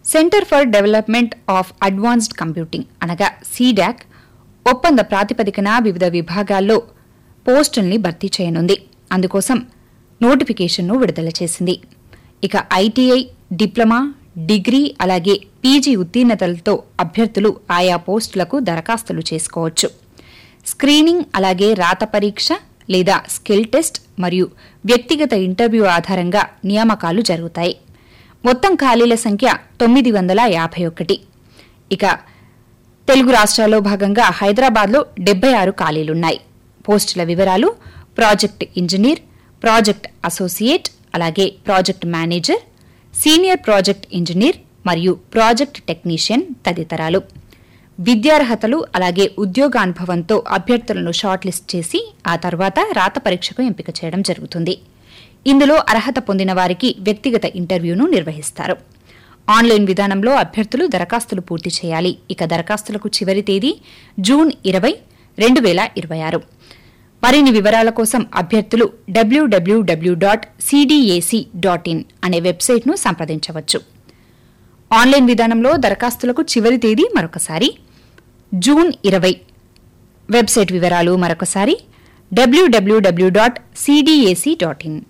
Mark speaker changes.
Speaker 1: Centre for development of advanced computing అనగా C-DAC ఒప్పంద ప్రాతిపదికన వివిధ విభాగాల్లో పోస్టుల్ని భర్తీ చేయనుంది. అందుకోసం నోటిఫికేషన్ను విడుదల చేసింది. ఇక ఐటీఐ, డిప్లొమా, డిగ్రీ అలాగే పీజీ ఉత్తీర్ణతలతో అభ్యర్థులు ఆయా పోస్టులకు దరఖాస్తులు చేసుకోవచ్చు. స్క్రీనింగ్ అలాగే రాత పరీక్ష లేదా స్కిల్ టెస్ట్ మరియు వ్యక్తిగత ఇంటర్వ్యూ ఆధారంగా నియామకాలు జరుగుతాయి. మొత్తం ఖాళీల సంఖ్య 951. ఇక తెలుగు రాష్ట్రాల్లో భాగంగా హైదరాబాద్లో 76 ఖాళీలున్నాయి. పోస్టుల వివరాలు ప్రాజెక్ట్ ఇంజనీర్, ప్రాజెక్ట్ అసోసియేట్ అలాగే project manager, senior project engineer మరియు ప్రాజెక్ట్ టెక్నీషియన్ తదితరాలు. విద్యార్హతలు అలాగే ఉద్యోగానుభవంతో అభ్యర్థులను షార్ట్ లిస్ట్ చేసి ఆ తర్వాత రాత పరీక్షకు ఎంపిక చేయడం జరుగుతుంది. ఇందులో అర్హత పొందిన వారికి వ్యక్తిగత ఇంటర్వ్యూను నిర్వహిస్తారు. ఆన్లైన్ విధానంలో అభ్యర్థులు దరఖాస్తులు పూర్తి చేయాలి. ఇక దరఖాస్తులకు చివరి తేదీ జూన్ 20, 2026. మరిన్ని వివరాల కోసం అభ్యర్థులు www.cdac.in అనే వెబ్సైట్ను సంప్రదించవచ్చు. ఆన్లైన్ విధానంలో దరఖాస్తులకు చివరి తేదీ మరొకసారి జూన్ 20. వెబ్సైట్ వివరాలు మరొకసారి www.cdac.in.